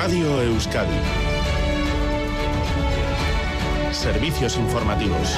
Radio Euskadi. Servicios informativos.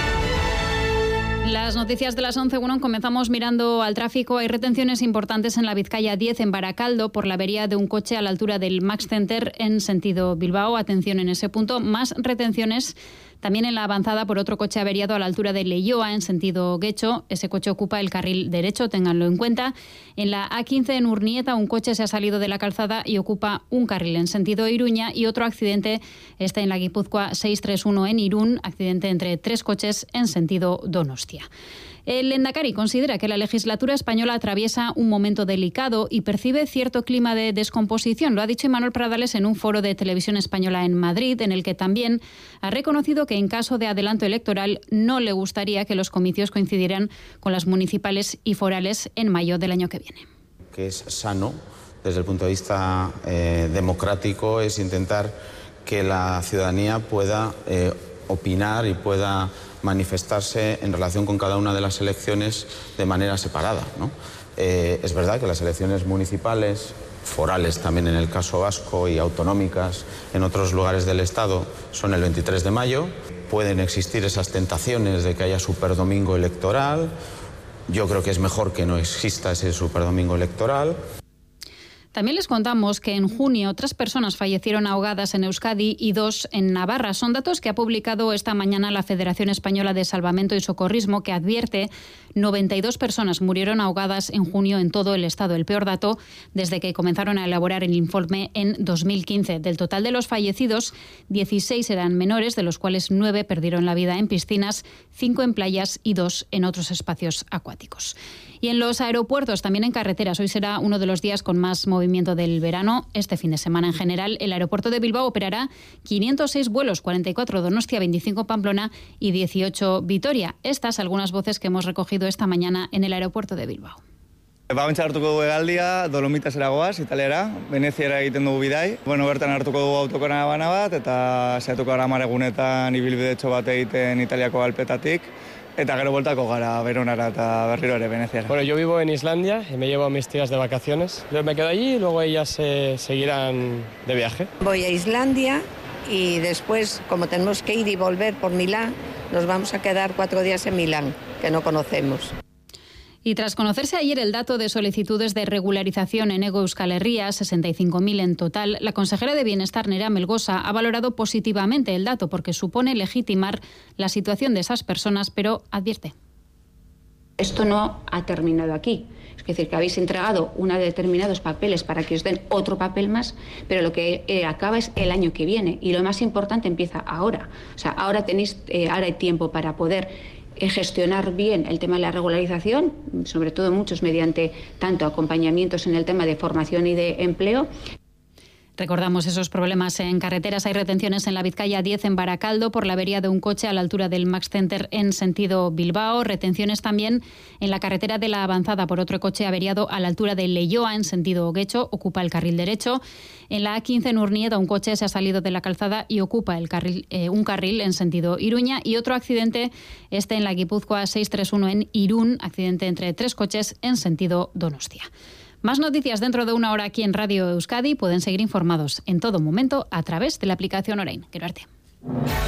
Las noticias de las 11, comenzamos mirando al tráfico. Hay retenciones importantes en la Vizcaya 10 en Baracaldo por la avería de un coche a la altura del Max Center en sentido Bilbao. Atención en ese punto. Más retenciones también en la avanzada por otro coche averiado a la altura de Leioa en sentido Guecho. Ese coche ocupa el carril derecho, ténganlo en cuenta. En la A15 en Urnieta un coche se ha salido de la calzada y ocupa un carril en sentido Iruña, y otro accidente está en la Guipúzcoa 631 en Irún, accidente entre 3 coches en sentido Donostia. El Lehendakari considera que la legislatura española atraviesa un momento delicado y percibe cierto clima de descomposición. Lo ha dicho Imanol Pradales en un foro de Televisión Española en Madrid, en el que también ha reconocido que en caso de adelanto electoral no le gustaría que los comicios coincidieran con las municipales y forales en mayo del año que viene. Que es sano desde el punto de vista democrático, es intentar que la ciudadanía pueda opinar y pueda manifestarse en relación con cada una de las elecciones de manera separada, ¿no? Es verdad que las elecciones municipales, forales también en el caso vasco y autonómicas en otros lugares del Estado son el 23 de mayo. Pueden existir esas tentaciones de que haya superdomingo electoral. Yo creo que es mejor que no exista ese superdomingo electoral. También les contamos que en junio 3 personas fallecieron ahogadas en Euskadi y 2 en Navarra. Son datos que ha publicado esta mañana la Federación Española de Salvamento y Socorrismo, que advierte 92 personas murieron ahogadas en junio en todo el Estado. El peor dato desde que comenzaron a elaborar el informe en 2015. Del total de los fallecidos, 16 eran menores, de los cuales 9 perdieron la vida en piscinas, 5 en playas y 2 en otros espacios acuáticos. Y en los aeropuertos, también en carreteras, hoy será uno de los días con más movimiento del verano. Este fin de semana en general, el aeropuerto de Bilbao operará 506 vuelos, 44 Donostia, 25 Pamplona y 18 Vitoria. Estas algunas voces que hemos recogido esta mañana en el aeropuerto de Bilbao. Bagontza hartuko dugu hegaldia, Dolomitasera goaz, Italiara, Veneziara egiten dugu bidai. Bertan hartuko dugu autokaravana bat, eta saiatuko gara 10 egunetan ibilbidetxo bat egiten Italiako Alpetatik. Eta gero voltako gara Veronara eta berriro ere Veneziara. Bueno, yo vivo en Islandia y me llevo a mis tías de vacaciones. Yo me quedo allí y luego ellas seguirán de viaje. Voy a Islandia y después, como tenemos que ir y volver por Milán, nos vamos a quedar 4 días en Milán, que no conocemos. Y tras conocerse ayer el dato de solicitudes de regularización en Hego Euskal Herria, 65.000 en total, la consejera de Bienestar, Nerea Melgosa, ha valorado positivamente el dato porque supone legitimar la situación de esas personas, pero advierte. Esto no ha terminado aquí. Es decir, que habéis entregado unos determinados papeles para que os den otro papel más, pero lo que acaba es el año que viene. Y lo más importante empieza ahora. O sea, ahora hay tiempo para poder gestionar bien el tema de la regularización, sobre todo muchos mediante tanto acompañamientos en el tema de formación y de empleo. Recordamos esos problemas en carreteras. Hay retenciones en la Vizcaya 10 en Baracaldo por la avería de un coche a la altura del Max Center en sentido Bilbao. Retenciones también en la carretera de la Avanzada por otro coche averiado a la altura de Leioa en sentido Guecho. Ocupa el carril derecho. En la A15 en Urnieta un coche se ha salido de la calzada y ocupa un carril en sentido Iruña. Y otro accidente en la Guipúzcoa 631 en Irún. Accidente entre 3 coches en sentido Donostia. Más noticias dentro de una hora aquí en Radio Euskadi. Pueden seguir informados en todo momento a través de la aplicación Orain. Quero arte.